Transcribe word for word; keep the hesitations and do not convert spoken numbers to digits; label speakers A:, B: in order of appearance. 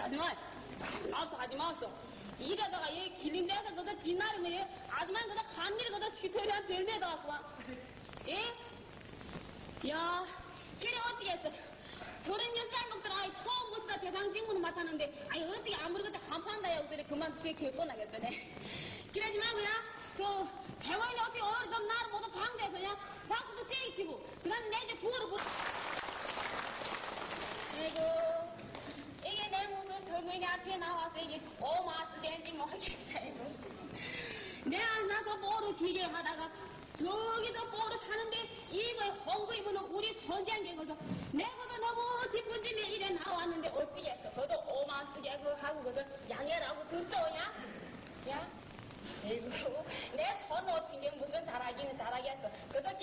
A: 아줌마, 아무튼 하지 마었어. 이러다가 얘 길림대에서 그다 뒷날이면 얘 아줌마는 그다 한일 그다 쥐털이한 별매다 왔어. 예? 야, 걔네 어떻게 했어? 저런 여살 놈들 아이 처음부터 대상 직무는 맡았는데 아니 어떻게 아무리 그때 한판다야 그래 그만 그게 개뻔하겠더네. 그러지 말고야 저 대원이 어떻게 어느 좀 나를 모두 방대해서 그냥 박수도 세게 치고 그 다음에 내 이제 구호를 못 아이고 이게 내 무슨 젊은이 앞에 나와서 이게 오마스 된지 모르겠다 이거. 내가 나서 뭐로 기계하다가 저기서 뭐로 사는데 이거 홍거 입으면 우리 선장계 거서 내가도 너무 기쁜 집에 이래 나왔는데 어떻게 했어? 그것도 오마스게 그거 하고 그거 양해라고 듣더냐? 야? 에이구 내 손 놓친 게 무슨 잘하기는 잘하겠어. 그것도